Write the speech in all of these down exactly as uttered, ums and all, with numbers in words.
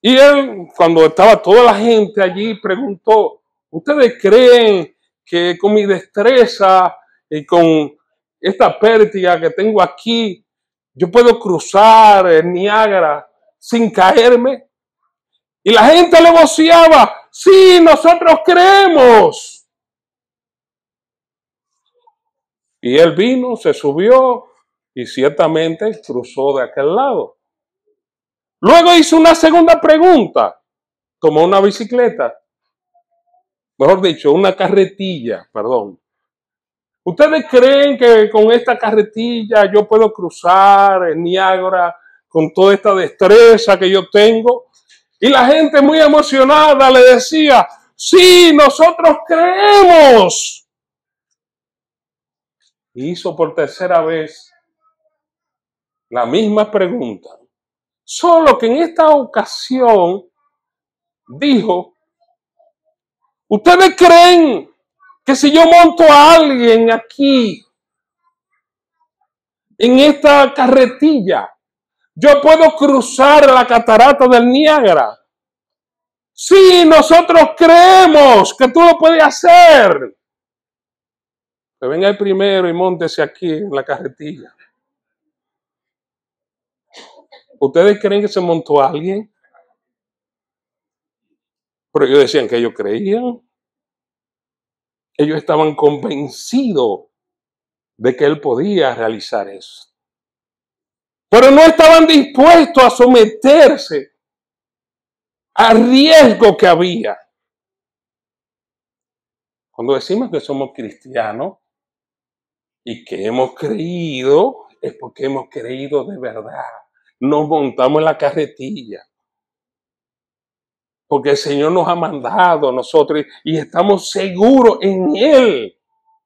Y él, cuando estaba toda la gente allí, preguntó, ¿ustedes creen que con mi destreza y con esta pértiga que tengo aquí, yo puedo cruzar el Niágara sin caerme? Y la gente le voceaba, sí, nosotros creemos. Y él vino, se subió y ciertamente cruzó de aquel lado. Luego hizo una segunda pregunta, tomó una bicicleta, mejor dicho, una carretilla, perdón. ¿Ustedes creen que con esta carretilla yo puedo cruzar el Niágara con toda esta destreza que yo tengo? Y la gente muy emocionada le decía, sí, nosotros creemos. Y hizo por tercera vez la misma pregunta, solo que en esta ocasión dijo, ¿ustedes creen que si yo monto a alguien aquí en esta carretilla, yo puedo cruzar la catarata del Niágara? Sí, nosotros creemos que tú lo puedes hacer. Que venga el primero y móntese aquí en la carretilla. ¿Ustedes creen que se montó alguien? Pero ellos decían que ellos creían. Ellos estaban convencidos de que él podía realizar eso. Pero no estaban dispuestos a someterse al riesgo que había. Cuando decimos que somos cristianos y que hemos creído, es porque hemos creído de verdad. Nos montamos en la carretilla. Porque el Señor nos ha mandado a nosotros y estamos seguros en Él.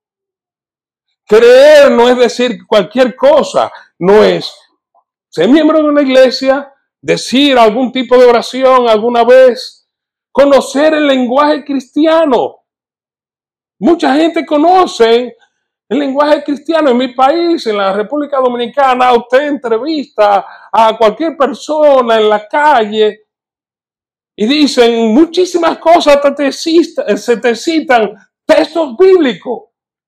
Creer no es decir cualquier cosa, no es ser miembro de una iglesia, decir algún tipo de oración alguna vez, conocer el lenguaje cristiano. Mucha gente conoce el lenguaje cristiano. En mi país, en la República Dominicana, usted entrevista a cualquier persona en la calle y dicen muchísimas cosas, te citan, se te citan textos bíblicos.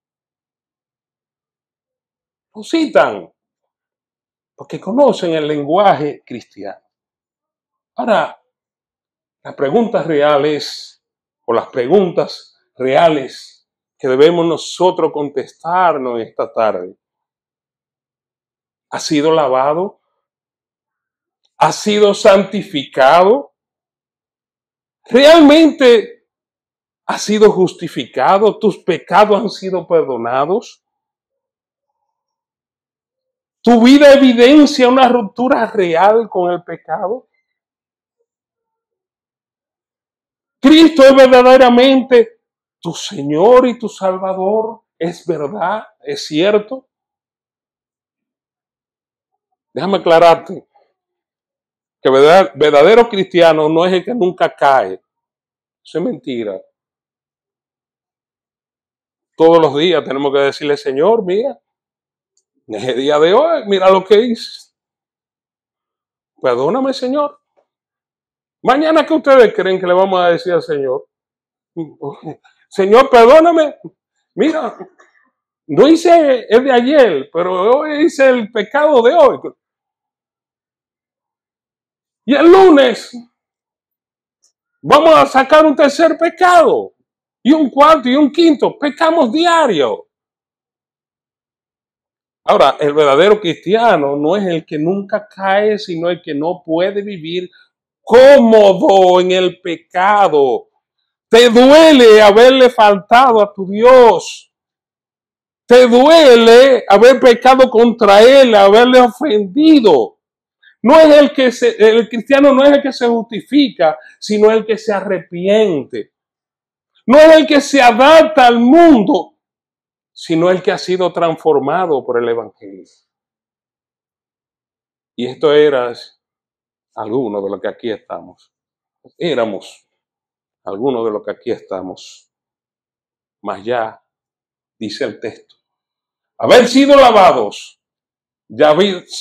Lo citan porque conocen el lenguaje cristiano. Ahora, las preguntas reales o las preguntas reales que debemos nosotros contestarnos esta tarde. ¿Ha sido lavado? ¿Ha sido santificado? ¿Realmente ha sido justificado? ¿Tus pecados han sido perdonados? ¿Tu vida evidencia una ruptura real con el pecado? ¿Cristo es verdaderamente tu Señor y tu Salvador? ¿Es verdad? ¿Es cierto? Déjame aclararte que verdadero cristiano no es el que nunca cae. Eso es mentira. Todos los días tenemos que decirle, Señor, mira, en el día de hoy, mira lo que hice. Perdóname, Señor. Mañana, ¿qué ustedes creen que le vamos a decir al Señor? Señor, perdóname. Mira, no hice el de ayer, pero hoy hice el pecado de hoy. Y el lunes vamos a sacar un tercer pecado. Y un cuarto y un quinto. Pecamos diario. Ahora, el verdadero cristiano no es el que nunca cae, sino el que no puede vivir cómodo en el pecado. Te duele haberle faltado a tu Dios. Te duele haber pecado contra Él, haberle ofendido. No es el que se, el cristiano no es el que se justifica, sino el que se arrepiente. No es el que se adapta al mundo, sino el que ha sido transformado por el Evangelio. Y esto era algunos de los que aquí estamos. Éramos algunos de los que aquí estamos. Mas ya, dice el texto, haber sido lavados, ya